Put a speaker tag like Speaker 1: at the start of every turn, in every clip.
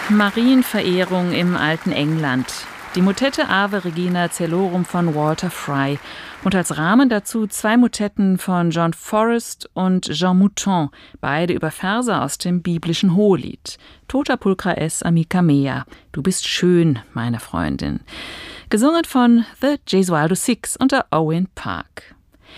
Speaker 1: Marienverehrung im alten England. Die Motette Ave Regina Celorum von Walter Fry und als Rahmen dazu 2 Motetten von John Forrest und Jean Mouton, beide über Verse aus dem biblischen Hohelied. Tota pulcra es amica mea, du bist schön, meine Freundin. Gesungen von The Gesualdo Six unter Owen Park.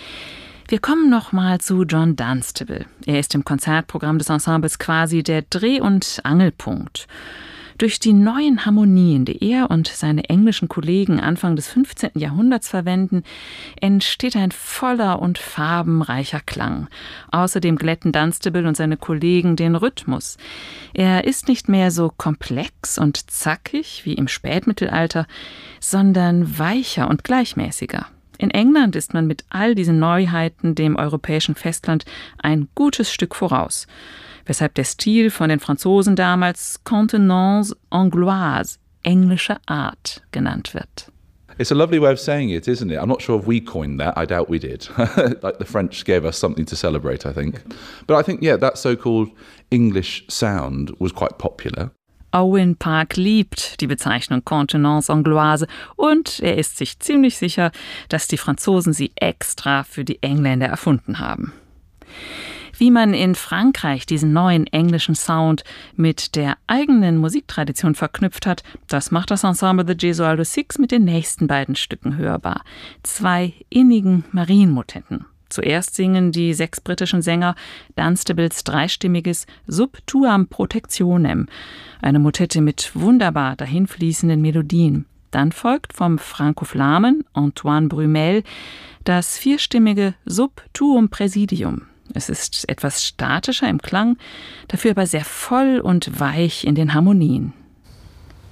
Speaker 1: Wir kommen nochmal zu John Dunstable. Er ist im Konzertprogramm des Ensembles quasi der Dreh- und Angelpunkt. Durch die neuen Harmonien, die er und seine englischen Kollegen Anfang des 15. Jahrhunderts verwenden, entsteht ein voller und farbenreicher Klang. Außerdem glätten Dunstable und seine Kollegen den Rhythmus. Er ist nicht mehr so komplex und zackig wie im Spätmittelalter, sondern weicher und gleichmäßiger. In England ist man mit all diesen Neuheiten dem europäischen Festland ein gutes Stück voraus, weshalb der Stil von den Franzosen damals Contenance angloise, englische Art, genannt wird.
Speaker 2: It's a lovely way of saying it, isn't it? I'm not sure if we coined that. I doubt we did. Like the French gave us something to celebrate, I think. But I think, that so-called English sound was quite popular.
Speaker 1: Owen Park liebt die Bezeichnung Contenance angloise und er ist sich ziemlich sicher, dass die Franzosen sie extra für die Engländer erfunden haben. Wie man in Frankreich diesen neuen englischen Sound mit der eigenen Musiktradition verknüpft hat, das macht das Ensemble The Gesualdo Six mit den nächsten beiden Stücken hörbar. 2 innigen Marienmotetten. Zuerst singen die 6 britischen Sänger Dunstables dreistimmiges Sub tuam protectionem, eine Motette mit wunderbar dahinfließenden Melodien. Dann folgt vom Frankoflamen Antoine Brumel das 4stimmige Sub tuum praesidium. Es ist etwas statischer im Klang, dafür aber sehr voll und weich in den Harmonien.